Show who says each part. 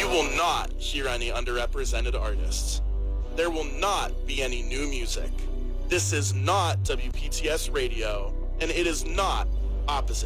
Speaker 1: You will not hear any underrepresented artists. There will not be any new music. This is not WPTS Radio, and it is not Opposite